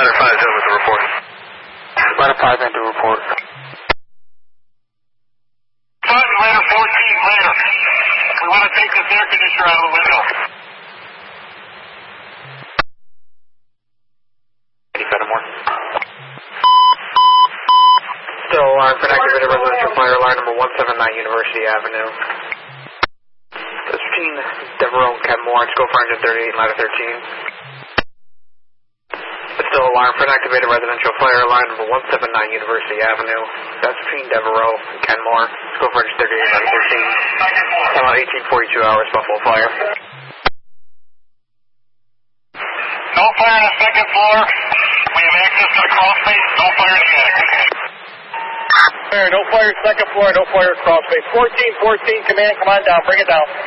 Ladder 5 done with the report. Ladder 5 into report. Ladder 14, later. We want to take this air conditioner out of the window. Any Fenimore? Still alarm for an activated residential fire alarm number 179 University Avenue. That's between Devereaux and Kenmore. Go for 138 ladder 13. Still alarm for an activated residential fire alarm number 179 University Avenue. That's between Devereaux and Kenmore. Go for 138 ladder 13. About 1842 hours, Buffalo Fire. No fire on the second floor. We have access to the crawl space. No fire in attic. No fire second floor, no fire crawl space. 14, command, come on down, bring it down.